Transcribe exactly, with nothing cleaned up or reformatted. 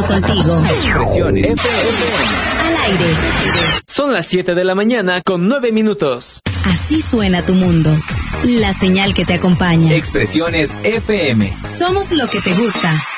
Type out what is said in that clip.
contigo. Expresiones F M. Al aire. Son las siete de la mañana con nueve minutos. Así suena tu mundo. La señal que te acompaña. Expresiones F M. Somos lo que te gusta.